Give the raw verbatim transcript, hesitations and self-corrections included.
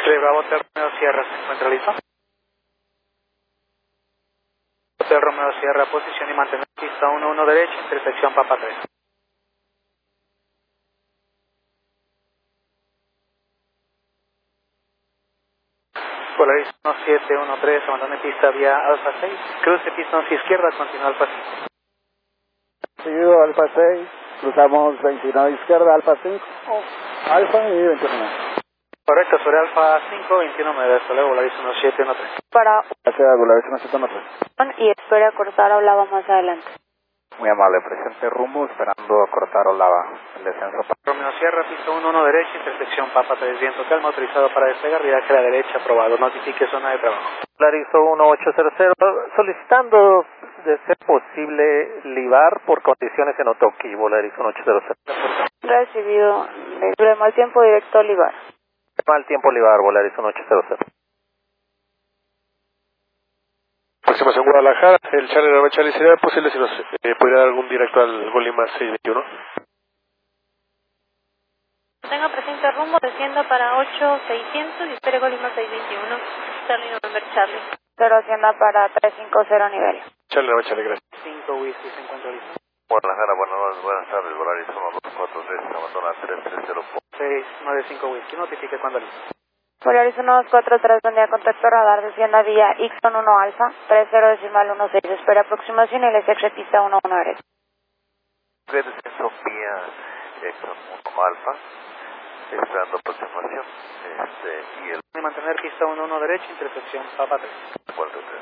tres Bravo, Hotel Romeo Sierra, ¿se encuentra listo? Hotel Romeo Sierra, posición y mantener pista uno uno derecha, intersección Papa tres. Polaris uno siete uno tres, abandone pista vía Alfa seis, cruce pista once izquierda, continúa Alfa cinco. Seguido Alfa seis, cruzamos veintinueve izquierda, Alfa cinco, Alfa y veintinueve. Correcto, sobre Alfa cinco, veintiuno nueve, hasta luego, Volaris uno siete uno tres. Para Gracias, Volaris uno siete uno tres. y espera cortar Olava más adelante. Muy amable, presente rumbo, esperando cortar Olava, el descenso. Romeo Sierra, pista uno uno derecha, intersección Papa tres, viento calma, autorizado para despegar, viraje a la derecha, aprobado, notifique zona de trabajo. Polaris uno ocho cero cero, solicitando de ser posible livar por condiciones en Otoki, Polaris uno ocho cero cero. Recibido de mal tiempo directo a Olivar. Mal tiempo livar, Polaris uno ocho cero cero. Próxima en Guadalajara, el Charlie Nova Charlie, ¿sería posible si nos eh, pudiera dar algún directo al Golima seis veintiuno? Tenga presente rumbo, descienda para ocho seiscientos y espere Golima seis veintiuno, Charlie November Charlie. Cero hacienda para tres cinco cero nivel. Charlie Nova Charlie, gracias. cinco Whisky, se encuentra listo. Guadalajara, buenas, buenas tardes, Volaris uno dos cuatro tres, abandona tres tres cero. seis nueve cinco Whisky, notifique cuando listo. Polaris uno dos cuatro tres, buen día, contacto radar, descienda vía Ixon uno Alfa, tres cero decimal uno seis, espera aproximación y les exe pista uno uno derecha. De descenso vía Exxon uno Alfa, esperando aproximación, este, y el Y mantener pista uno uno derecha, intersección Papa tres. cuatro tres.